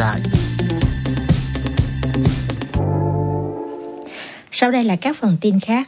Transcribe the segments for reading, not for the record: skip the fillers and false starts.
đại. Sau đây là các phần tin khác.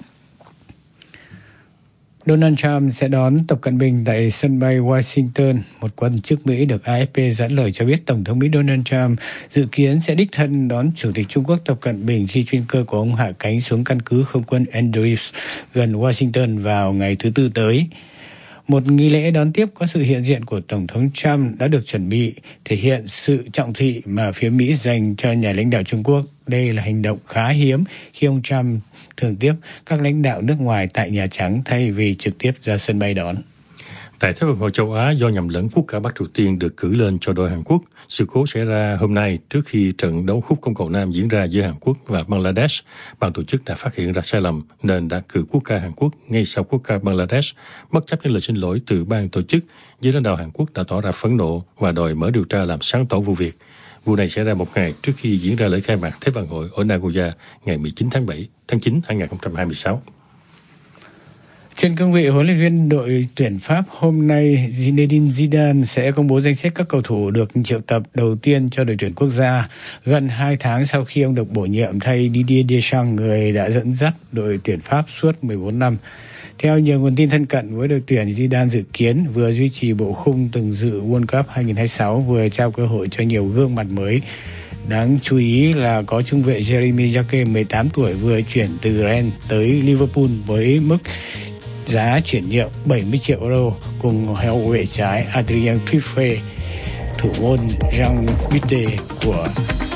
Donald Trump sẽ đón Tập Cận Bình tại sân bay Washington. Một quan chức Mỹ được AFP dẫn lời cho biết Tổng thống Mỹ Donald Trump dự kiến sẽ đích thân đón Chủ tịch Trung Quốc Tập Cận Bình khi chuyên cơ của ông hạ cánh xuống căn cứ không quân Andrews gần Washington vào ngày thứ Tư tới. Một nghi lễ đón tiếp có sự hiện diện của Tổng thống Trump đã được chuẩn bị, thể hiện sự trọng thị mà phía Mỹ dành cho nhà lãnh đạo Trung Quốc. Đây là hành động khá hiếm khi ông Trump thường tiếp các lãnh đạo nước ngoài tại Nhà Trắng thay vì trực tiếp ra sân bay đón. Tại Thế vận hội châu Á, do nhầm lẫn quốc ca Bắc Triều Tiên được cử lên cho đội Hàn Quốc, sự cố xảy ra hôm nay trước khi trận đấu khúc công cầu nam diễn ra giữa Hàn Quốc và Bangladesh. Ban tổ chức đã phát hiện ra sai lầm nên đã cử quốc ca Hàn Quốc ngay sau quốc ca Bangladesh, bất chấp những lời xin lỗi từ ban tổ chức. Giới lãnh đạo Hàn Quốc đã tỏ ra phẫn nộ và đòi mở điều tra làm sáng tỏ vụ việc. Vụ này xảy ra một ngày trước khi diễn ra lễ khai mạc Thế vận hội ở Nagoya ngày 19 tháng 9 2026. Trên cương vị huấn luyện viên đội tuyển Pháp, hôm nay Zinedine Zidane sẽ công bố danh sách các cầu thủ được triệu tập đầu tiên cho đội tuyển quốc gia, gần 2 tháng sau khi ông được bổ nhiệm thay Didier Deschamps, người đã dẫn dắt đội tuyển Pháp suốt 14 năm. Theo nhiều nguồn tin thân cận với đội tuyển, Zidane dự kiến vừa duy trì bộ khung từng dự World Cup 2026, vừa trao cơ hội cho nhiều gương mặt mới. Đáng chú ý là có trung vệ Jeremy Jacquet 18 tuổi vừa chuyển từ Rennes tới Liverpool với mức giá chuyển nhượng 70 triệu euro, cùng hậu vệ trái Adrien Truffert, thủ môn Jean Butte của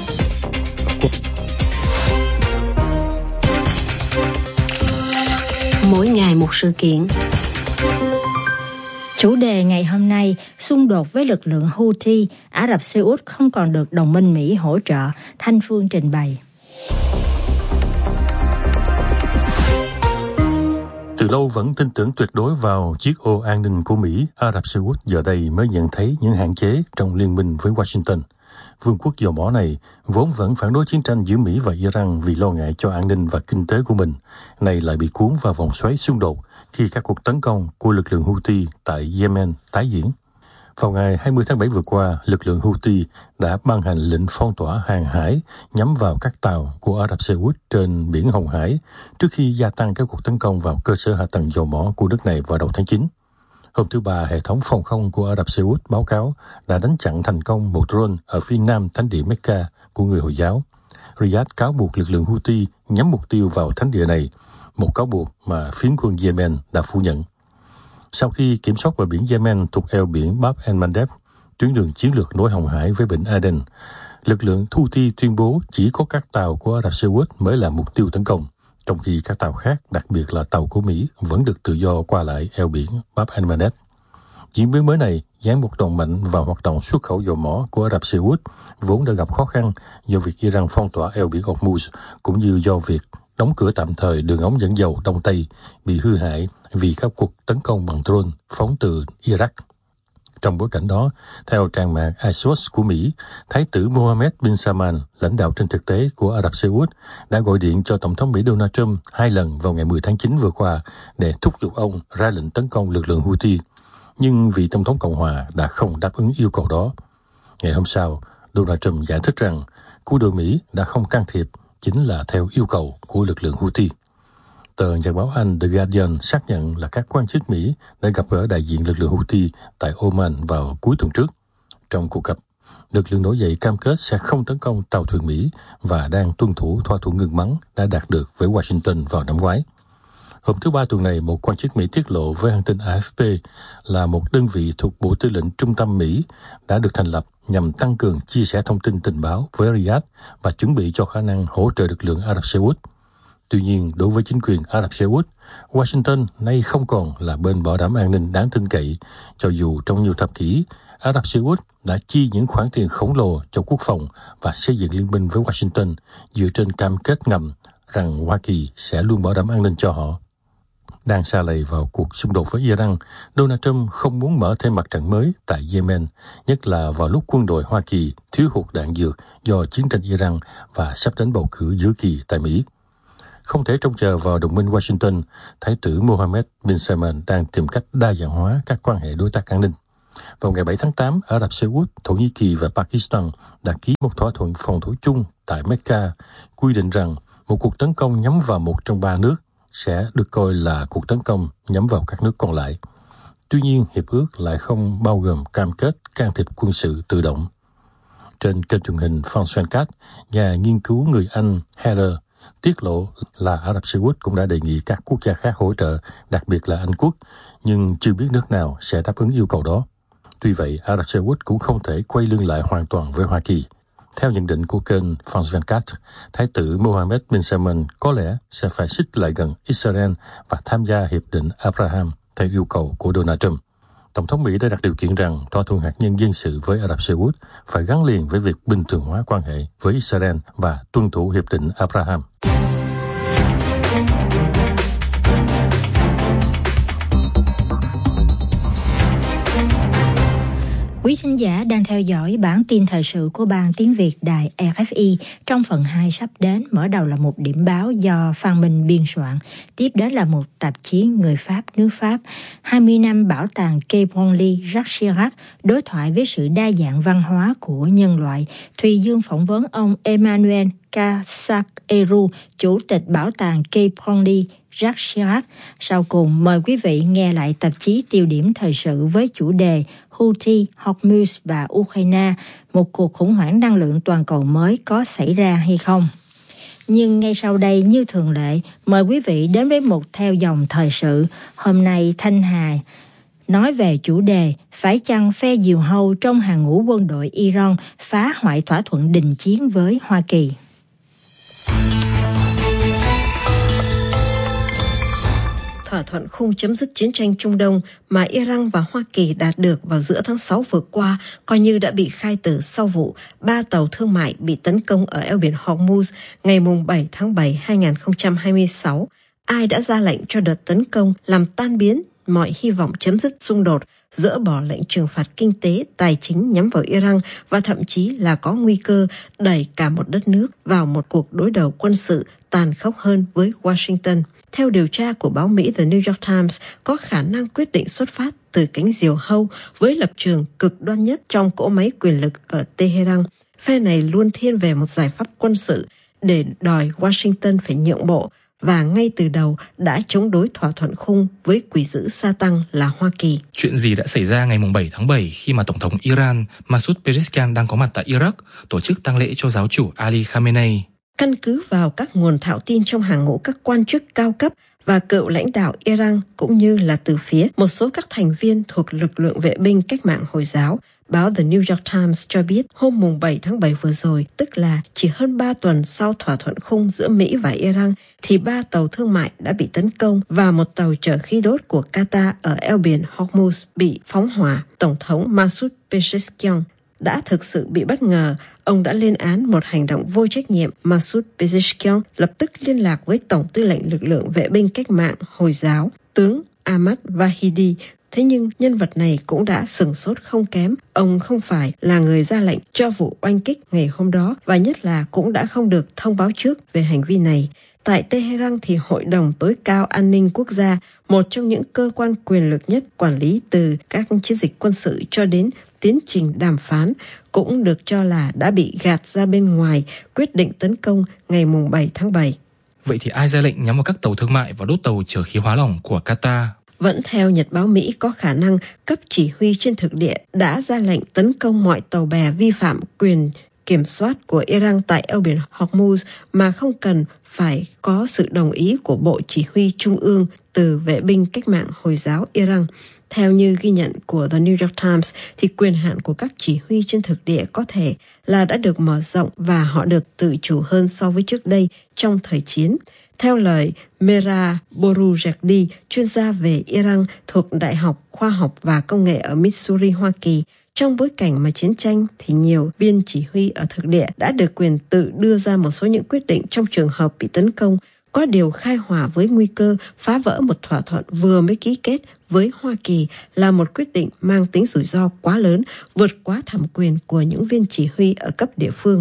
Mỗi ngày một sự kiện. Chủ đề ngày hôm nay, xung đột với lực lượng Houthi, Ả Rập Xê Út không còn được đồng minh Mỹ hỗ trợ, Thanh Phương trình bày. Từ lâu vẫn tin tưởng tuyệt đối vào chiếc ô an ninh của Mỹ, Ả Rập Xê Út giờ đây mới nhận thấy những hạn chế trong liên minh với Washington. Vương quốc dầu mỏ này vốn vẫn phản đối chiến tranh giữa Mỹ và Iran vì lo ngại cho an ninh và kinh tế của mình, nay lại bị cuốn vào vòng xoáy xung đột khi các cuộc tấn công của lực lượng Houthi tại Yemen tái diễn. Vào ngày 20 tháng 7 vừa qua, lực lượng Houthi đã ban hành lệnh phong tỏa hàng hải nhắm vào các tàu của Ả Rập Xê Út trên biển Hồng Hải trước khi gia tăng các cuộc tấn công vào cơ sở hạ tầng dầu mỏ của nước này vào đầu tháng 9. Hôm thứ Ba, hệ thống phòng không của Ả Rập Xê Út báo cáo đã đánh chặn thành công một drone ở phía nam thánh địa Mecca của người Hồi giáo. Riyadh cáo buộc lực lượng Houthi nhắm mục tiêu vào thánh địa này, một cáo buộc mà phiến quân Yemen đã phủ nhận. Sau khi kiểm soát bờ biển Yemen thuộc eo biển Bab el-Mandeb, tuyến đường chiến lược nối Hồng Hải với Vịnh Aden, lực lượng Houthi tuyên bố chỉ có các tàu của Ả Rập Xê Út mới là mục tiêu tấn công, trong khi các tàu khác, đặc biệt là tàu của Mỹ, vẫn được tự do qua lại eo biển Bab el-Mandeb. Diễn biến mới này giáng một đòn mạnh vào hoạt động xuất khẩu dầu mỏ của Ả Rập Xê Út, vốn đã gặp khó khăn do việc Iran phong tỏa eo biển Hormuz, cũng như do việc đóng cửa tạm thời đường ống dẫn dầu Đông Tây bị hư hại vì các cuộc tấn công bằng drone phóng từ Iraq. Trong bối cảnh đó, theo trang mạng Axios của Mỹ, Thái tử Mohammed bin Salman, lãnh đạo trên thực tế của Ả Rập Xê Út, đã gọi điện cho Tổng thống Mỹ Donald Trump 2 lần vào ngày 10 tháng 9 vừa qua để thúc giục ông ra lệnh tấn công lực lượng Houthi, nhưng vị Tổng thống Cộng hòa đã không đáp ứng yêu cầu đó. Ngày hôm sau, Donald Trump giải thích rằng quân đội Mỹ đã không can thiệp, chính là theo yêu cầu của lực lượng Houthi. Tờ nhật báo Anh The Guardian xác nhận là các quan chức Mỹ đã gặp gỡ đại diện lực lượng Houthi tại Oman vào cuối tuần trước. Trong cuộc gặp, lực lượng nổi dậy cam kết sẽ không tấn công tàu thuyền Mỹ và đang tuân thủ thỏa thuận ngừng bắn đã đạt được với Washington vào năm ngoái. Hôm thứ Ba tuần này, một quan chức Mỹ tiết lộ với hãng tin AFP là một đơn vị thuộc Bộ Tư lệnh Trung tâm Mỹ đã được thành lập nhằm tăng cường chia sẻ thông tin tình báo với Riyadh và chuẩn bị cho khả năng hỗ trợ lực lượng Ả Rập Xê Út. Tuy nhiên, đối với chính quyền Ả Rập Xê Út, Washington nay không còn là bên bảo đảm an ninh đáng tin cậy, cho dù trong nhiều thập kỷ, Ả Rập Xê Út đã chi những khoản tiền khổng lồ cho quốc phòng và xây dựng liên minh với Washington dựa trên cam kết ngầm rằng Hoa Kỳ sẽ luôn bảo đảm an ninh cho họ. Đang sa lầy vào cuộc xung đột với Iran, Donald Trump không muốn mở thêm mặt trận mới tại Yemen, nhất là vào lúc quân đội Hoa Kỳ thiếu hụt đạn dược do chiến tranh Iran và sắp đến bầu cử giữa kỳ tại Mỹ. Không thể trông chờ vào đồng minh Washington, Thái tử Mohammed bin Salman đang tìm cách đa dạng hóa các quan hệ đối tác an ninh. Vào ngày 7 tháng 8, Ả Rập Xê Út, Thổ Nhĩ Kỳ và Pakistan đã ký một thỏa thuận phòng thủ chung tại Mecca, quy định rằng một cuộc tấn công nhắm vào một trong ba nước sẽ được coi là cuộc tấn công nhắm vào các nước còn lại. Tuy nhiên, hiệp ước lại không bao gồm cam kết can thiệp quân sự tự động. Trên kênh truyền hình France 24, nhà nghiên cứu người Anh Heather tiết lộ là Ả Rập Xê Út cũng đã đề nghị các quốc gia khác hỗ trợ, đặc biệt là Anh Quốc, nhưng chưa biết nước nào sẽ đáp ứng yêu cầu đó. Tuy vậy, Ả Rập Xê Út cũng không thể quay lưng lại hoàn toàn với Hoa Kỳ. Theo nhận định của kênh France 24, Thái tử Mohammed bin Salman có lẽ sẽ phải xích lại gần Israel và tham gia Hiệp định Abraham theo yêu cầu của Donald Trump. Tổng thống Mỹ đã đặt điều kiện rằng thỏa thuận hạt nhân dân sự với Ả Rập Xê Út phải gắn liền với việc bình thường hóa quan hệ với Israel và tuân thủ Hiệp định Abraham. Quý thính giả đang theo dõi bản tin thời sự của Ban Tiếng Việt Đài RFI. Trong phần 2 sắp đến, mở đầu là một điểm báo do Phan Minh biên soạn. Tiếp đến là một tạp chí Người Pháp, nước Pháp. 20 năm bảo tàng Quai Branly, Jacques Chirac, đối thoại với sự đa dạng văn hóa của nhân loại. Thùy Dương phỏng vấn ông Emmanuel Cassac-Eru, Chủ tịch bảo tàng Quai Branly, Jacques Chirac. Sau cùng, mời quý vị nghe lại tạp chí Tiêu điểm thời sự với chủ đề Houthi, Hormuz và Ukraine, một cuộc khủng hoảng năng lượng toàn cầu mới có xảy ra hay không? Nhưng ngay sau đây, như thường lệ, mời quý vị đến với một theo dòng thời sự. Hôm nay, Thanh Hà nói về chủ đề phải chăng phe diều hâu trong hàng ngũ quân đội Iran phá hoại thỏa thuận đình chiến với Hoa Kỳ. Thỏa thuận khung chấm dứt chiến tranh Trung Đông mà Iran và Hoa Kỳ đạt được vào giữa tháng 6 vừa qua coi như đã bị khai tử sau vụ 3 tàu thương mại bị tấn công ở eo biển Hormuz ngày 7 tháng 7 2026. Ai đã ra lệnh cho đợt tấn công làm tan biến mọi hy vọng chấm dứt xung đột, dỡ bỏ lệnh trừng phạt kinh tế, tài chính nhắm vào Iran và thậm chí là có nguy cơ đẩy cả một đất nước vào một cuộc đối đầu quân sự tàn khốc hơn với Washington. Theo điều tra của báo Mỹ The New York Times, có khả năng quyết định xuất phát từ cánh diều hâu với lập trường cực đoan nhất trong cỗ máy quyền lực ở Tehran. Phe này luôn thiên về một giải pháp quân sự để đòi Washington phải nhượng bộ và ngay từ đầu đã chống đối thỏa thuận khung với quỷ dữ Satan là Hoa Kỳ. Chuyện gì đã xảy ra ngày 7 tháng 7 khi mà Tổng thống Iran Masoud Pezeshkian đang có mặt tại Iraq tổ chức tang lễ cho giáo chủ Ali Khamenei? Căn cứ vào các nguồn thạo tin trong hàng ngũ các quan chức cao cấp và cựu lãnh đạo Iran cũng như là từ phía một số các thành viên thuộc lực lượng vệ binh cách mạng Hồi giáo, báo The New York Times cho biết hôm 7 tháng 7 vừa rồi, tức là chỉ hơn 3 tuần sau thỏa thuận khung giữa Mỹ và Iran, thì 3 tàu thương mại đã bị tấn công và một tàu chở khí đốt của Qatar ở eo biển Hormuz bị phóng hỏa. Tổng thống Masoud Pezeshkian đã thực sự bị bất ngờ. Ông đã lên án một hành động vô trách nhiệm. Masoud Pezeshkian lập tức liên lạc với Tổng tư lệnh lực lượng vệ binh cách mạng Hồi giáo, tướng Ahmad Vahidi. Thế nhưng nhân vật này cũng đã sửng sốt không kém. Ông không phải là người ra lệnh cho vụ oanh kích ngày hôm đó và nhất là cũng đã không được thông báo trước về hành vi này. Tại Tehran thì Hội đồng Tối cao An ninh Quốc gia, một trong những cơ quan quyền lực nhất quản lý từ các chiến dịch quân sự cho đến tiến trình đàm phán, cũng được cho là đã bị gạt ra bên ngoài quyết định tấn công ngày 7 tháng 7. Vậy thì ai ra lệnh nhắm vào các tàu thương mại và đốt tàu chở khí hóa lỏng của Qatar? Vẫn theo Nhật báo Mỹ, có khả năng cấp chỉ huy trên thực địa đã ra lệnh tấn công mọi tàu bè vi phạm quyền kiểm soát của Iran tại eo biển Hormuz mà không cần phải có sự đồng ý của Bộ Chỉ huy Trung ương từ vệ binh cách mạng Hồi giáo Iran. Theo như ghi nhận của The New York Times, thì quyền hạn của các chỉ huy trên thực địa có thể là đã được mở rộng và họ được tự chủ hơn so với trước đây trong thời chiến. Theo lời Mera Boroujerdi, chuyên gia về Iran thuộc Đại học Khoa học và Công nghệ ở Missouri, Hoa Kỳ, trong bối cảnh mà chiến tranh thì nhiều viên chỉ huy ở thực địa đã được quyền tự đưa ra một số những quyết định trong trường hợp bị tấn công, có điều khai hỏa với nguy cơ phá vỡ một thỏa thuận vừa mới ký kết với Hoa Kỳ là một quyết định mang tính rủi ro quá lớn, vượt quá thẩm quyền của những viên chỉ huy ở cấp địa phương.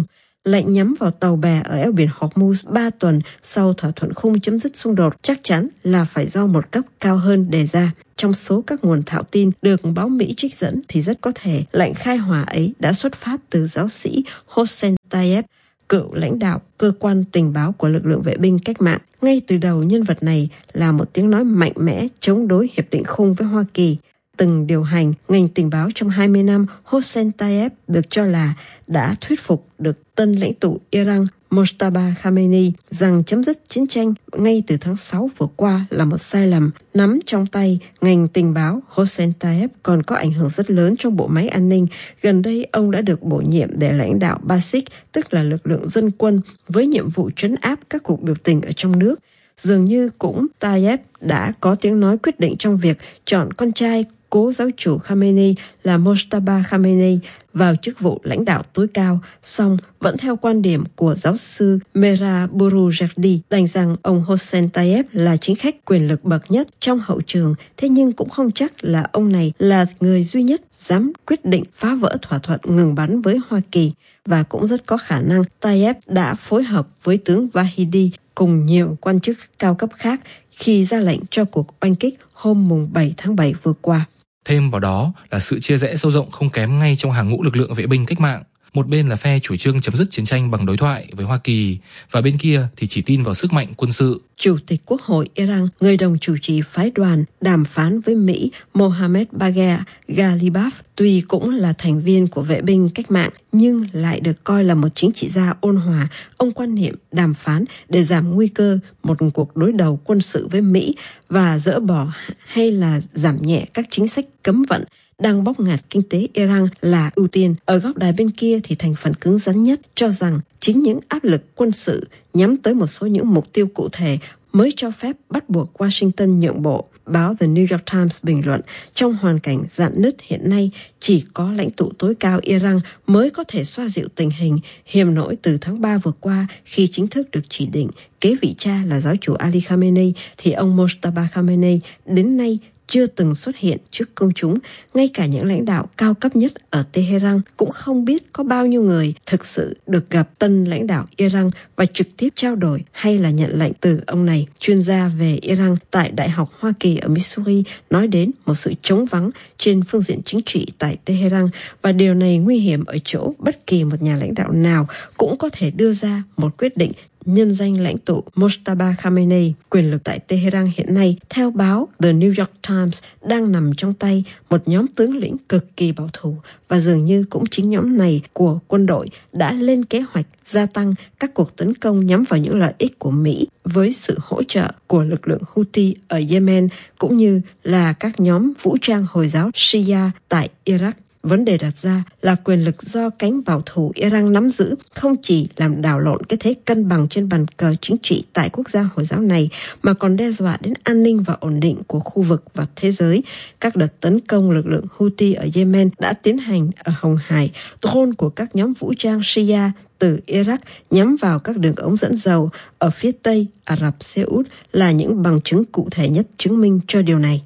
lệnh nhắm vào tàu bè ở eo biển Hormuz 3 tuần sau thỏa thuận khung chấm dứt xung đột chắc chắn là phải do một cấp cao hơn đề ra. Trong số các nguồn thạo tin được báo Mỹ trích dẫn thì rất có thể lệnh khai hỏa ấy đã xuất phát từ giáo sĩ Hossein Tayeb, cựu lãnh đạo cơ quan tình báo của lực lượng vệ binh cách mạng. Ngay từ đầu, nhân vật này là một tiếng nói mạnh mẽ chống đối hiệp định khung với Hoa Kỳ. Từng điều hành ngành tình báo trong 20 năm, Hossein Tayeb được cho là đã thuyết phục được tân lãnh tụ Iran Mojtaba Khamenei rằng chấm dứt chiến tranh ngay từ tháng 6 vừa qua là một sai lầm. Nắm trong tay ngành tình báo, Hossein Tayeb còn có ảnh hưởng rất lớn trong bộ máy an ninh. Gần đây, ông đã được bổ nhiệm để lãnh đạo Basij, tức là lực lượng dân quân, với nhiệm vụ trấn áp các cuộc biểu tình ở trong nước. Dường như cũng Tayeb đã có tiếng nói quyết định trong việc chọn con trai cố giáo chủ Khamenei là Mojtaba Khamenei vào chức vụ lãnh đạo tối cao, song vẫn theo quan điểm của giáo sư Mera Boroujerdi đành rằng ông Hossein Tayeb là chính khách quyền lực bậc nhất trong hậu trường, thế nhưng cũng không chắc là ông này là người duy nhất dám quyết định phá vỡ thỏa thuận ngừng bắn với Hoa Kỳ, và cũng rất có khả năng Tayeb đã phối hợp với tướng Vahidi cùng nhiều quan chức cao cấp khác khi ra lệnh cho cuộc oanh kích hôm 7 tháng 7 vừa qua. Thêm vào đó là sự chia rẽ sâu rộng không kém ngay trong hàng ngũ lực lượng vệ binh cách mạng. Một bên là phe chủ trương chấm dứt chiến tranh bằng đối thoại với Hoa Kỳ, và bên kia thì chỉ tin vào sức mạnh quân sự. Chủ tịch Quốc hội Iran, người đồng chủ trì phái đoàn đàm phán với Mỹ Mohammad Bagher Ghalibaf, tuy cũng là thành viên của vệ binh cách mạng nhưng lại được coi là một chính trị gia ôn hòa. Ông quan niệm đàm phán để giảm nguy cơ một cuộc đối đầu quân sự với Mỹ và dỡ bỏ hay là giảm nhẹ các chính sách cấm vận đang bóp nghẹt kinh tế Iran là ưu tiên. Ở góc đài bên kia thì thành phần cứng rắn nhất cho rằng chính những áp lực quân sự nhắm tới một số những mục tiêu cụ thể mới cho phép bắt buộc Washington nhượng bộ. Báo The New York Times bình luận, trong hoàn cảnh rạn nứt hiện nay, chỉ có lãnh tụ tối cao Iran mới có thể xoa dịu tình hình hiềm nổi từ tháng 3 vừa qua khi chính thức được chỉ định kế vị cha là giáo chủ Ali Khamenei, thì ông Mojtaba Khamenei đến nay chưa từng xuất hiện trước công chúng. Ngay cả những lãnh đạo cao cấp nhất ở Tehran cũng không biết có bao nhiêu người thực sự được gặp tân lãnh đạo Iran và trực tiếp trao đổi hay là nhận lệnh từ ông này. Chuyên gia về Iran tại Đại học Hoa Kỳ ở Missouri nói đến một sự trống vắng trên phương diện chính trị tại Tehran, và điều này nguy hiểm ở chỗ bất kỳ một nhà lãnh đạo nào cũng có thể đưa ra một quyết định nhân danh lãnh tụ Mojtaba Khamenei. Quyền lực tại Tehran hiện nay, theo báo The New York Times, đang nằm trong tay một nhóm tướng lĩnh cực kỳ bảo thủ, và dường như cũng chính nhóm này của quân đội đã lên kế hoạch gia tăng các cuộc tấn công nhắm vào những lợi ích của Mỹ với sự hỗ trợ của lực lượng Houthi ở Yemen cũng như là các nhóm vũ trang Hồi giáo Shia tại Iraq. Vấn đề đặt ra là quyền lực do cánh bảo thủ Iran nắm giữ không chỉ làm đảo lộn cái thế cân bằng trên bàn cờ chính trị tại quốc gia Hồi giáo này, mà còn đe dọa đến an ninh và ổn định của khu vực và thế giới. Các đợt tấn công lực lượng Houthi ở Yemen đã tiến hành ở Hồng Hải, drone của các nhóm vũ trang Shia từ Iraq nhắm vào các đường ống dẫn dầu ở phía tây Ả Rập Xê Út là những bằng chứng cụ thể nhất chứng minh cho điều này.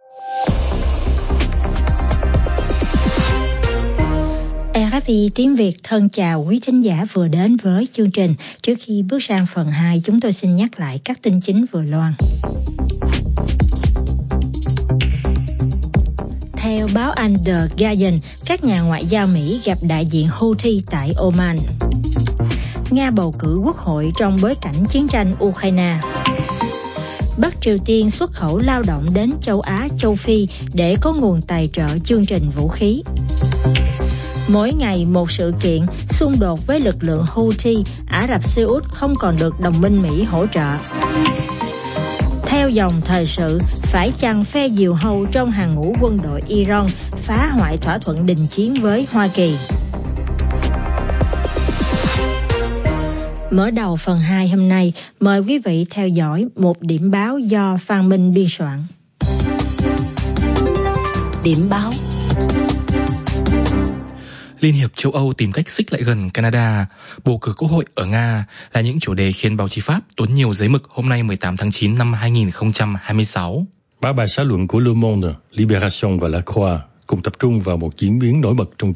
RFI tiếng Việt thân chào quý thính giả vừa đến với chương trình. Trước khi bước sang phần 2, chúng tôi xin nhắc lại các tin chính vừa loan. Theo báo Anh The Guardian, các nhà ngoại giao Mỹ gặp đại diện Houthi tại Oman. Nga bầu cử quốc hội trong bối cảnh chiến tranh Ukraine. Bắc Triều Tiên xuất khẩu lao động đến châu Á, châu Phi để có nguồn tài trợ chương trình vũ khí. Mỗi ngày một sự kiện xung đột với lực lượng Houthi, Ả Rập Xê Út không còn được đồng minh Mỹ hỗ trợ. Theo dòng thời sự, phải chăng phe diều hâu trong hàng ngũ quân đội Iran phá hoại thỏa thuận đình chiến với Hoa Kỳ. Mở đầu phần 2 hôm nay, mời quý vị theo dõi một điểm báo do Phan Minh biên soạn. Điểm báo. Liên hiệp châu Âu tìm cách xích lại gần Canada, bầu cử quốc hội ở Nga là những chủ đề khiến báo chí Pháp tốn nhiều giấy mực hôm nay 18 tháng 9 năm 2026. Ba bài xã luận của Le Monde, Libération và La Croix cùng tập trung vào một diễn biến nổi bật trong tuần.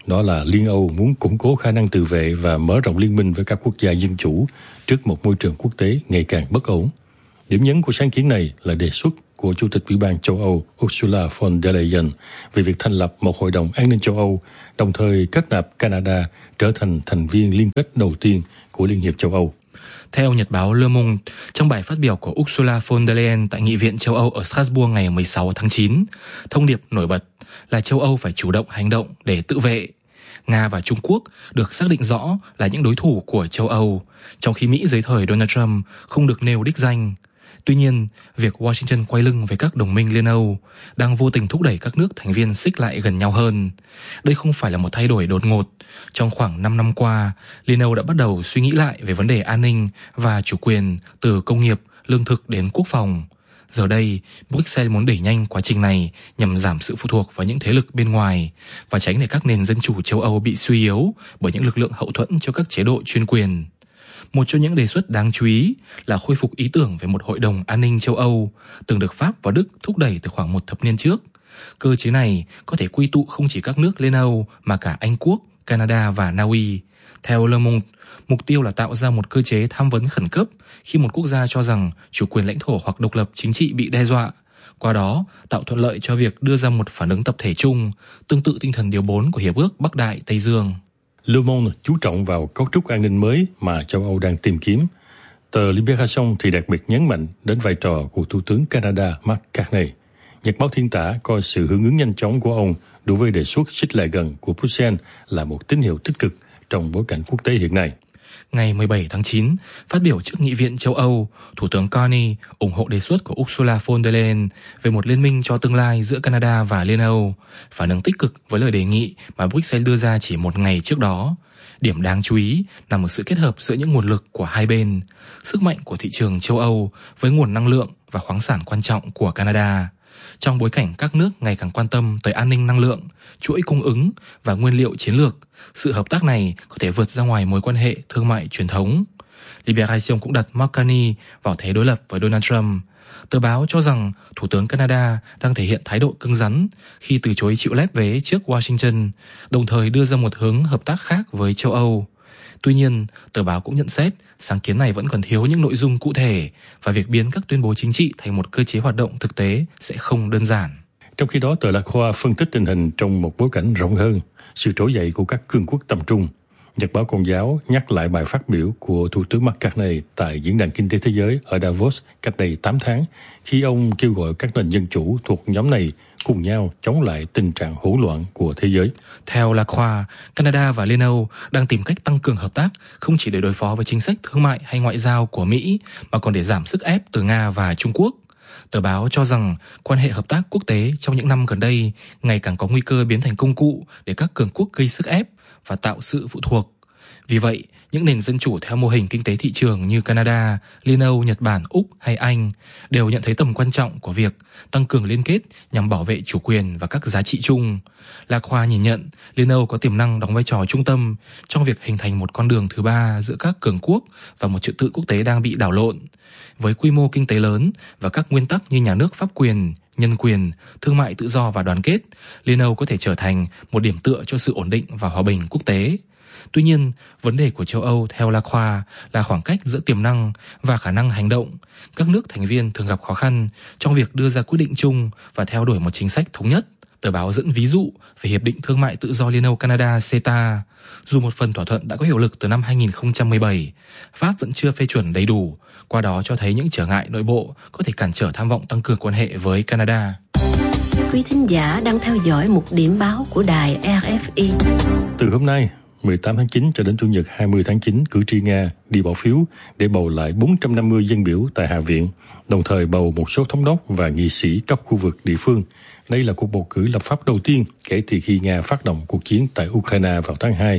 Đó là Liên Âu muốn củng cố khả năng tự vệ và mở rộng liên minh với các quốc gia dân chủ trước một môi trường quốc tế ngày càng bất ổn. Điểm nhấn của sáng kiến này là đề xuất của Chủ tịch Ủy ban châu Âu Ursula von der Leyen về việc thành lập một hội đồng an ninh châu Âu, đồng thời kết nạp Canada trở thành thành viên liên kết đầu tiên của Liên hiệp châu Âu. Theo nhật báo Le Monde, trong bài phát biểu của Ursula von der Leyen tại Nghị viện châu Âu ở Strasbourg ngày 16 tháng 9, thông điệp nổi bật là châu Âu phải chủ động hành động để tự vệ. Nga và Trung Quốc được xác định rõ là những đối thủ của châu Âu, trong khi Mỹ dưới thời Donald Trump không được nêu đích danh. Tuy nhiên, việc Washington quay lưng với các đồng minh Liên Âu đang vô tình thúc đẩy các nước thành viên xích lại gần nhau hơn. Đây không phải là một thay đổi đột ngột. Trong khoảng 5 năm qua, Liên Âu đã bắt đầu suy nghĩ lại về vấn đề an ninh và chủ quyền từ công nghiệp, lương thực đến quốc phòng. Giờ đây, Bruxelles muốn đẩy nhanh quá trình này nhằm giảm sự phụ thuộc vào những thế lực bên ngoài và tránh để các nền dân chủ châu Âu bị suy yếu bởi những lực lượng hậu thuẫn cho các chế độ chuyên quyền. Một trong những đề xuất đáng chú ý là khôi phục ý tưởng về một hội đồng an ninh châu Âu, từng được Pháp và Đức thúc đẩy từ khoảng một thập niên trước. Cơ chế này có thể quy tụ không chỉ các nước Liên Âu mà cả Anh Quốc, Canada và Na Uy. Theo Le Monde, mục tiêu là tạo ra một cơ chế tham vấn khẩn cấp khi một quốc gia cho rằng chủ quyền lãnh thổ hoặc độc lập chính trị bị đe dọa. Qua đó, tạo thuận lợi cho việc đưa ra một phản ứng tập thể chung, tương tự tinh thần điều 4 của Hiệp ước Bắc Đại Tây Dương. Le Monde chú trọng vào cấu trúc an ninh mới mà châu Âu đang tìm kiếm. Tờ Libération thì đặc biệt nhấn mạnh đến vai trò của Thủ tướng Canada Mark Carney. Nhật báo Thiên Tả coi sự hưởng ứng nhanh chóng của ông đối với đề xuất xích lại gần của Bruxelles là một tín hiệu tích cực trong bối cảnh quốc tế hiện nay. Ngày 17 tháng 9, phát biểu trước Nghị viện châu Âu, Thủ tướng Carney ủng hộ đề xuất của Ursula von der Leyen về một liên minh cho tương lai giữa Canada và Liên Âu, phản ứng tích cực với lời đề nghị mà Bruxelles đưa ra chỉ một ngày trước đó. Điểm đáng chú ý nằm ở sự kết hợp giữa những nguồn lực của hai bên, sức mạnh của thị trường châu Âu với nguồn năng lượng và khoáng sản quan trọng của Canada. Trong bối cảnh các nước ngày càng quan tâm tới an ninh năng lượng, chuỗi cung ứng và nguyên liệu chiến lược, sự hợp tác này có thể vượt ra ngoài mối quan hệ thương mại truyền thống. Libération cũng đặt Mark Carney vào thế đối lập với Donald Trump. Tờ báo cho rằng Thủ tướng Canada đang thể hiện thái độ cứng rắn khi từ chối chịu lép vế trước Washington, đồng thời đưa ra một hướng hợp tác khác với châu Âu. Tuy nhiên, tờ báo cũng nhận xét sáng kiến này vẫn còn thiếu những nội dung cụ thể và việc biến các tuyên bố chính trị thành một cơ chế hoạt động thực tế sẽ không đơn giản. Trong khi đó, tờ La Croix phân tích tình hình trong một bối cảnh rộng hơn, sự trỗi dậy của các cường quốc tầm trung. Nhật báo Công giáo nhắc lại bài phát biểu của Thủ tướng Mark Carney tại Diễn đàn Kinh tế Thế giới ở Davos cách đây 8 tháng, khi ông kêu gọi các nền dân chủ thuộc nhóm này cùng nhau chống lại tình trạng hỗn loạn của thế giới. Theo La Croix, Canada và Liên Âu đang tìm cách tăng cường hợp tác không chỉ để đối phó với chính sách thương mại hay ngoại giao của Mỹ, mà còn để giảm sức ép từ Nga và Trung Quốc. Tờ báo cho rằng quan hệ hợp tác quốc tế trong những năm gần đây ngày càng có nguy cơ biến thành công cụ để các cường quốc gây sức ép và tạo sự phụ thuộc. Vì vậy, những nền dân chủ theo mô hình kinh tế thị trường như Canada, Liên Âu, Nhật Bản, Úc hay Anh đều nhận thấy tầm quan trọng của việc tăng cường liên kết nhằm bảo vệ chủ quyền và các giá trị chung. La Croix nhìn nhận Liên Âu có tiềm năng đóng vai trò trung tâm trong việc hình thành một con đường thứ ba giữa các cường quốc và một trật tự quốc tế đang bị đảo lộn. Với quy mô kinh tế lớn và các nguyên tắc như nhà nước pháp quyền, nhân quyền, thương mại tự do và đoàn kết, Liên Âu có thể trở thành một điểm tựa cho sự ổn định và hòa bình quốc tế. Tuy nhiên, vấn đề của châu Âu theo La Croix là khoảng cách giữa tiềm năng và khả năng hành động. Các nước thành viên thường gặp khó khăn trong việc đưa ra quyết định chung và theo đuổi một chính sách thống nhất. Tờ báo dẫn ví dụ về Hiệp định Thương mại Tự do Liên Âu Canada CETA. Dù một phần thỏa thuận đã có hiệu lực từ năm 2017, Pháp vẫn chưa phê chuẩn đầy đủ, qua đó cho thấy những trở ngại nội bộ có thể cản trở tham vọng tăng cường quan hệ với Canada. Quý thính giả đang theo dõi một điểm báo của đài RFI. Từ hôm nay, 18 tháng 9 cho đến Chủ nhật 20 tháng 9, cử tri Nga đi bỏ phiếu để bầu lại 450 dân biểu tại Hạ viện, đồng thời bầu một số thống đốc và nghị sĩ cấp khu vực địa phương. Đây là cuộc bầu cử lập pháp đầu tiên kể từ khi Nga phát động cuộc chiến tại Ukraine vào tháng 2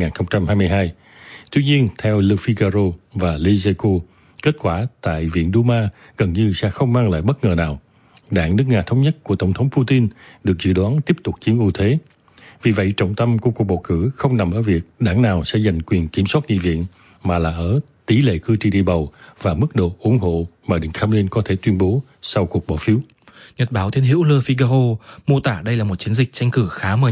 2022. Tuy nhiên, theo Le Figaro và Les Echos, kết quả tại Viện Duma gần như sẽ không mang lại bất ngờ nào. Đảng nước Nga Thống nhất của Tổng thống Putin được dự đoán tiếp tục chiếm ưu thế. Vì vậy, trọng tâm của cuộc bầu cử không nằm ở việc đảng nào sẽ giành quyền kiểm soát nghị viện, mà là ở tỷ lệ cử tri đi bầu và mức độ ủng hộ mà Điện Kremlin có thể tuyên bố sau cuộc bỏ phiếu. Nhật báo Thiên hữu Le Figaro mô tả đây là một chiến dịch tranh cử khá mờ nhạt,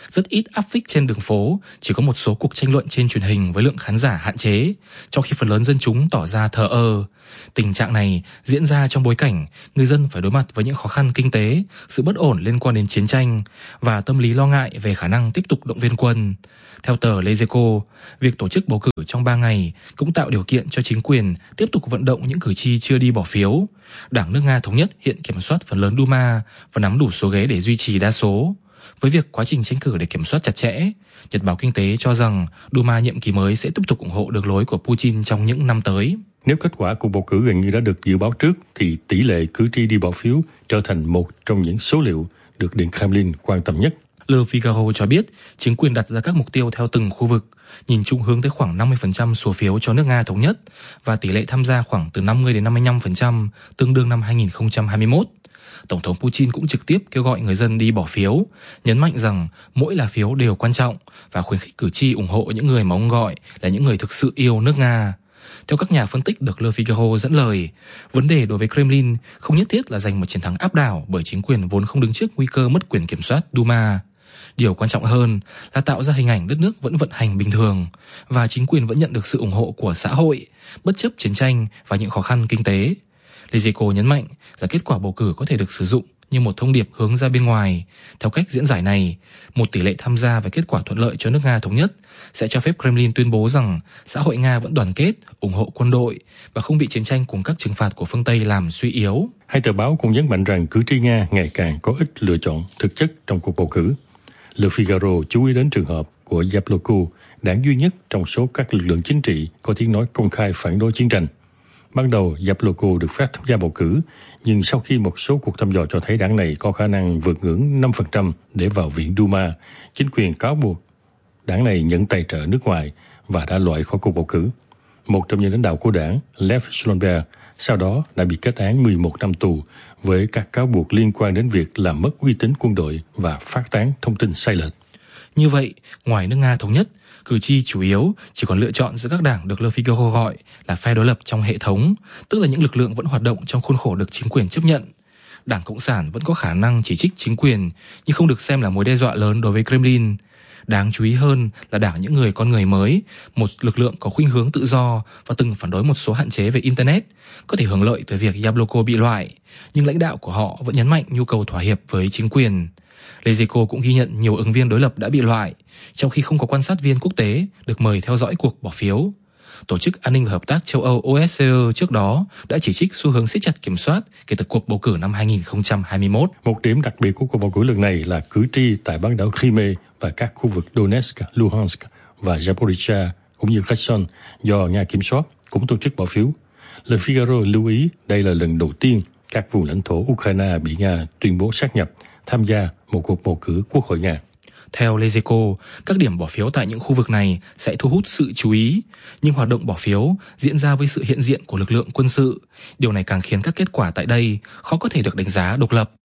Rất ít áp phích trên đường phố, chỉ có một số cuộc tranh luận trên truyền hình với lượng khán giả hạn chế, trong khi phần lớn dân chúng tỏ ra thờ ơ. Tình trạng này diễn ra trong bối cảnh người dân phải đối mặt với những khó khăn kinh tế, sự bất ổn liên quan đến chiến tranh và tâm lý lo ngại về khả năng tiếp tục động viên quân. Theo tờ Lezeco, việc tổ chức bầu cử trong 3 ngày cũng tạo điều kiện cho chính quyền tiếp tục vận động những cử tri chưa đi bỏ phiếu. Đảng nước Nga Thống nhất hiện kiểm soát phần lớn Duma và nắm đủ số ghế để duy trì đa số. Với việc quá trình tranh cử để kiểm soát chặt chẽ, Nhật báo Kinh tế cho rằng Duma nhiệm kỳ mới sẽ tiếp tục ủng hộ đường lối của Putin trong những năm tới. Nếu kết quả cuộc bầu cử gần như đã được dự báo trước, thì tỷ lệ cử tri đi bỏ phiếu trở thành một trong những số liệu được Điện Kremlin quan tâm nhất. Le Figaro cho biết chính quyền đặt ra các mục tiêu theo từng khu vực, nhìn chung hướng tới khoảng 50% số phiếu cho nước Nga Thống nhất và tỷ lệ tham gia khoảng từ 50 đến 55%, tương đương năm 2021. Tổng thống Putin cũng trực tiếp kêu gọi người dân đi bỏ phiếu, nhấn mạnh rằng mỗi lá phiếu đều quan trọng và khuyến khích cử tri ủng hộ những người mà ông gọi là những người thực sự yêu nước Nga. Theo các nhà phân tích được Le Figaro dẫn lời, vấn đề đối với Kremlin không nhất thiết là giành một chiến thắng áp đảo bởi chính quyền vốn không đứng trước nguy cơ mất quyền kiểm soát Duma. Điều quan trọng hơn là tạo ra hình ảnh đất nước vẫn vận hành bình thường và chính quyền vẫn nhận được sự ủng hộ của xã hội, bất chấp chiến tranh và những khó khăn kinh tế. Lezeco nhấn mạnh rằng kết quả bầu cử có thể được sử dụng như một thông điệp hướng ra bên ngoài. Theo cách diễn giải này, một tỷ lệ tham gia và kết quả thuận lợi cho nước Nga Thống nhất sẽ cho phép Kremlin tuyên bố rằng xã hội Nga vẫn đoàn kết, ủng hộ quân đội và không bị chiến tranh cùng các trừng phạt của phương Tây làm suy yếu. Hai tờ báo cũng nhấn mạnh rằng cử tri Nga ngày càng có ít lựa chọn thực chất trong cuộc bầu cử. Le Figaro chú ý đến trường hợp của Yabloko, đảng duy nhất trong số các lực lượng chính trị có tiếng nói công khai phản đối chiến tranh. Ban đầu, Yabloko được phép tham gia bầu cử, nhưng sau khi một số cuộc thăm dò cho thấy đảng này có khả năng vượt ngưỡng 5% để vào Viện Duma, chính quyền cáo buộc đảng này nhận tài trợ nước ngoài và đã loại khỏi cuộc bầu cử. Một trong những lãnh đạo của đảng, Lev Slonberg, sau đó đã bị kết án 11 năm tù với các cáo buộc liên quan đến việc làm mất uy tín quân đội và phát tán thông tin sai lệch. Như vậy, ngoài nước Nga Thống nhất, cử tri chủ yếu chỉ còn lựa chọn giữa các đảng được Le Figaro gọi là phe đối lập trong hệ thống, tức là những lực lượng vẫn hoạt động trong khuôn khổ được chính quyền chấp nhận. Đảng Cộng sản vẫn có khả năng chỉ trích chính quyền, nhưng không được xem là mối đe dọa lớn đối với Kremlin. Đáng chú ý hơn là đảng Những Người Con Người Mới, một lực lượng có khuynh hướng tự do và từng phản đối một số hạn chế về Internet, có thể hưởng lợi từ việc Yabloko bị loại, nhưng lãnh đạo của họ vẫn nhấn mạnh nhu cầu thỏa hiệp với chính quyền. Lezeco cũng ghi nhận nhiều ứng viên đối lập đã bị loại, trong khi không có quan sát viên quốc tế được mời theo dõi cuộc bỏ phiếu. Tổ chức An ninh và Hợp tác châu Âu OSCE trước đó đã chỉ trích xu hướng siết chặt kiểm soát kể từ cuộc bầu cử năm 2021. Một điểm đặc biệt của cuộc bầu cử lần này là cử tri tại bán đảo Crimea và các khu vực Donetsk, Luhansk và Zaporizhia cũng như Kherson do Nga kiểm soát cũng tổ chức bỏ phiếu. Le Figaro lưu ý đây là lần đầu tiên các vùng lãnh thổ Ukraine bị Nga tuyên bố sáp nhập tham gia một cuộc bầu cử Quốc hội Nga. Theo Lezeco, các điểm bỏ phiếu tại những khu vực này sẽ thu hút sự chú ý, nhưng hoạt động bỏ phiếu diễn ra với sự hiện diện của lực lượng quân sự. Điều này càng khiến các kết quả tại đây khó có thể được đánh giá độc lập.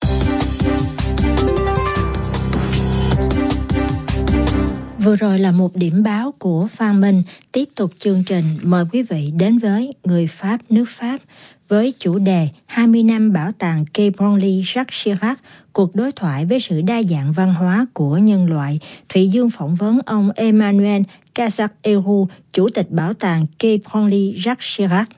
Vừa rồi là một điểm báo của Phan Minh. Tiếp tục chương trình, mời quý vị đến với Người Pháp nước Pháp với chủ đề 20 năm bảo tàng Quai Branly Jacques Chirac, cuộc đối thoại với sự đa dạng văn hóa của nhân loại. Thụy Dương phỏng vấn ông Emmanuel Cazac-Héroux, chủ tịch bảo tàng Quai Branly Jacques Chirac.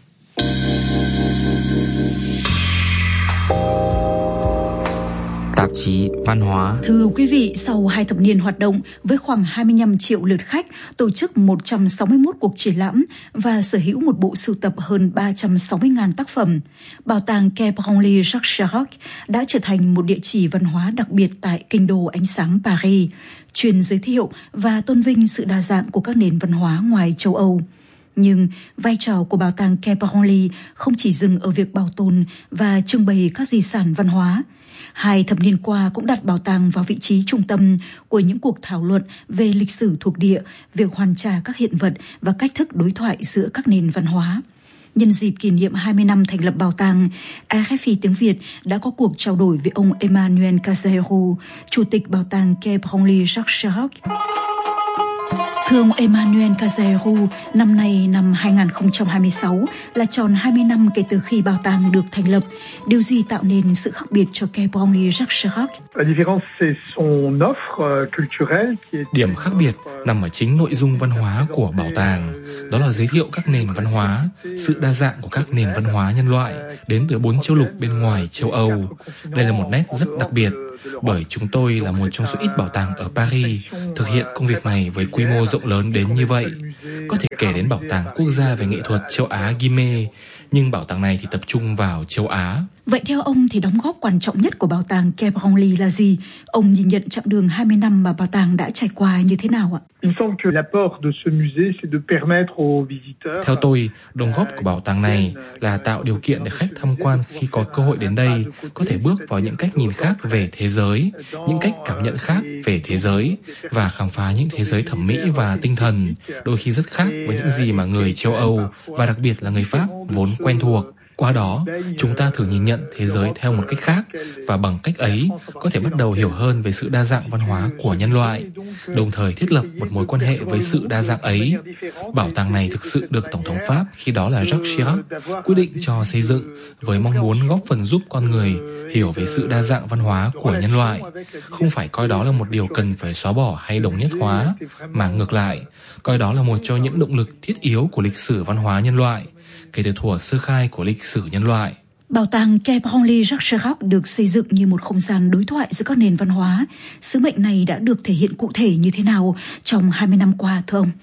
Tạp chí Văn hóa. Thưa quý vị, sau 2 thập niên hoạt động với khoảng 25 triệu lượt khách, tổ chức 161 cuộc triển lãm và sở hữu một bộ sưu tập hơn 360.000 tác phẩm, Bảo tàng Quai Branly Jacques Chirac đã trở thành một địa chỉ văn hóa đặc biệt tại kinh đô ánh sáng Paris, chuyên giới thiệu và tôn vinh sự đa dạng của các nền văn hóa ngoài châu Âu. Nhưng vai trò của bảo tàng Quai Branly không chỉ dừng ở việc bảo tồn và trưng bày các di sản văn hóa. 2 thập niên qua cũng đặt bảo tàng vào vị trí trung tâm của những cuộc thảo luận về lịch sử thuộc địa, việc hoàn trả các hiện vật và cách thức đối thoại giữa các nền văn hóa. Nhân dịp kỷ niệm 20 năm thành lập bảo tàng, RFI tiếng Việt đã có cuộc trao đổi với ông Emmanuel Cazac-Héroux, chủ tịch bảo tàng Quai Branly Jacques Chirac. Thưa ông Emmanuel Cazeru, năm nay năm 2026 là tròn 20 năm kể từ khi bảo tàng được thành lập. Điều gì tạo nên sự khác biệt cho Quai Branly Jacques Chirac? Điểm khác biệt nằm ở chính nội dung văn hóa của bảo tàng. Đó là giới thiệu các nền văn hóa, sự đa dạng của các nền văn hóa nhân loại đến từ 4 châu lục bên ngoài châu Âu. Đây là một nét rất đặc biệt, bởi chúng tôi là một trong số ít bảo tàng ở Paris thực hiện công việc này với quy mô rộng lớn đến như vậy. Có thể kể đến Bảo tàng Quốc gia về nghệ thuật châu Á Guimet, nhưng bảo tàng này thì tập trung vào châu Á. Vậy theo ông thì đóng góp quan trọng nhất của bảo tàng Quai Branly là gì? Ông nhìn nhận chặng đường 20 năm mà bảo tàng đã trải qua như thế nào ạ? Theo tôi, đóng góp của bảo tàng này là tạo điều kiện để khách tham quan khi có cơ hội đến đây có thể bước vào những cách nhìn khác về thế giới, những cách cảm nhận khác về thế giới và khám phá những thế giới thẩm mỹ và tinh thần, đôi khi rất khác với những gì mà người châu Âu và đặc biệt là người Pháp vốn quen thuộc. Qua đó, chúng ta thử nhìn nhận thế giới theo một cách khác và bằng cách ấy có thể bắt đầu hiểu hơn về sự đa dạng văn hóa của nhân loại, đồng thời thiết lập một mối quan hệ với sự đa dạng ấy. Bảo tàng này thực sự được Tổng thống Pháp khi đó là Jacques Chirac quyết định cho xây dựng với mong muốn góp phần giúp con người hiểu về sự đa dạng văn hóa của nhân loại, không phải coi đó là một điều cần phải xóa bỏ hay đồng nhất hóa, mà ngược lại, coi đó là một trong những động lực thiết yếu của lịch sử văn hóa nhân loại, kể từ thuở sơ khai của lịch sử nhân loại. Bảo tàng Quai Branly Jacques Chirac được xây dựng như một không gian đối thoại giữa các nền văn hóa. Sứ mệnh này đã được thể hiện cụ thể như thế nào trong 20 năm qua, thưa ông?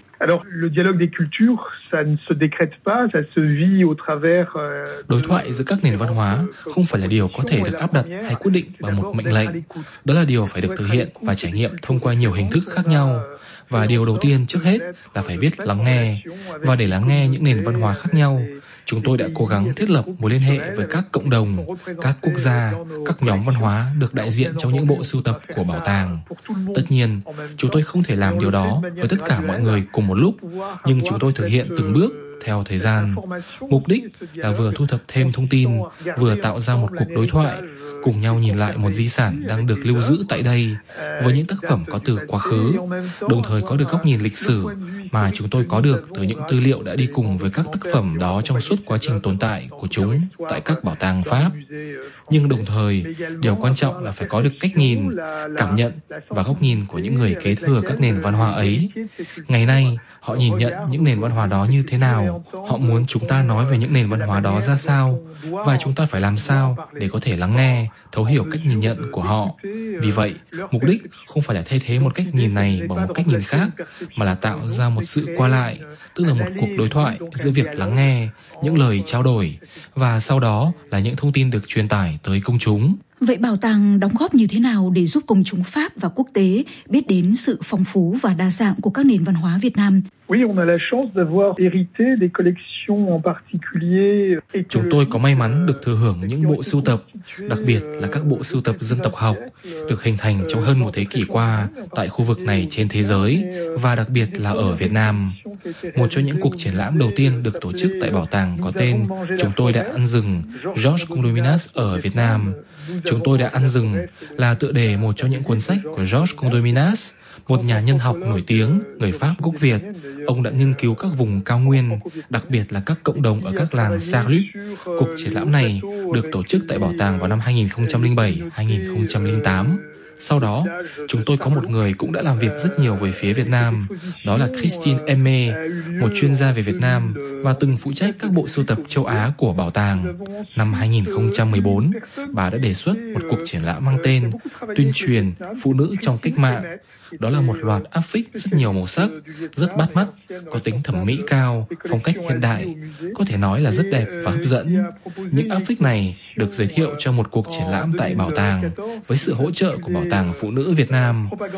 Đối thoại giữa các nền văn hóa không phải là điều có thể được áp đặt hay quyết định bằng một mệnh lệnh. Đó là điều phải được thực hiện và trải nghiệm thông qua nhiều hình thức khác nhau. Và điều đầu tiên trước hết là phải biết lắng nghe. Và để lắng nghe những nền văn hóa khác nhau, chúng tôi đã cố gắng thiết lập mối liên hệ với các cộng đồng, các quốc gia, các nhóm văn hóa được đại diện trong những bộ sưu tập của bảo tàng. Tất nhiên, chúng tôi không thể làm điều đó với tất cả mọi người cùng một lúc, nhưng chúng tôi thực hiện từng bước theo thời gian. Mục đích là vừa thu thập thêm thông tin, vừa tạo ra một cuộc đối thoại, cùng nhau nhìn lại một di sản đang được lưu giữ tại đây với những tác phẩm có từ quá khứ, đồng thời có được góc nhìn lịch sử mà chúng tôi có được từ những tư liệu đã đi cùng với các tác phẩm đó trong suốt quá trình tồn tại của chúng tại các bảo tàng Pháp. Nhưng đồng thời, điều quan trọng là phải có được cách nhìn, cảm nhận và góc nhìn của những người kế thừa các nền văn hóa ấy. Ngày nay, họ nhìn nhận những nền văn hóa đó như thế nào, họ muốn chúng ta nói về những nền văn hóa đó ra sao, và chúng ta phải làm sao để có thể lắng nghe, thấu hiểu cách nhìn nhận của họ. Vì vậy, mục đích không phải là thay thế một cách nhìn này bằng một cách nhìn khác, mà là tạo ra một sự qua lại, tức là một cuộc đối thoại giữa việc lắng nghe, những lời trao đổi, và sau đó là những thông tin được truyền tải tới công chúng. Vậy bảo tàng đóng góp như thế nào để giúp công chúng Pháp và quốc tế biết đến sự phong phú và đa dạng của các nền văn hóa Việt Nam? Chúng tôi có may mắn được thừa hưởng những bộ sưu tập, đặc biệt là các bộ sưu tập dân tộc học, được hình thành trong hơn một thế kỷ qua tại khu vực này trên thế giới, và đặc biệt là ở Việt Nam. Một trong những cuộc triển lãm đầu tiên được tổ chức tại bảo tàng có tên Chúng tôi đã ăn rừng, Georges Condominas ở Việt Nam. Chúng tôi đã ăn rừng là tựa đề một trong những cuốn sách của Georges Condominas, một nhà nhân học nổi tiếng, người Pháp gốc Việt. Ông đã nghiên cứu các vùng cao nguyên, đặc biệt là các cộng đồng ở các làng Saarloup. Cuộc triển lãm này được tổ chức tại bảo tàng vào năm 2007-2008. Sau đó, chúng tôi có một người cũng đã làm việc rất nhiều về phía Việt Nam, đó là Christine Aimé, một chuyên gia về Việt Nam và từng phụ trách các bộ sưu tập châu Á của bảo tàng. Năm 2014, bà đã đề xuất một cuộc triển lãm mang tên Tuyên truyền Phụ nữ trong cách mạng. Đó là một loạt áp phích rất nhiều màu sắc, rất bắt mắt, có tính thẩm mỹ cao, phong cách hiện đại, có thể nói là rất đẹp và hấp dẫn. Những áp phích này được giới thiệu cho một cuộc triển lãm tại bảo tàng với sự hỗ trợ của Bảo tàng Phụ nữ Việt Nam.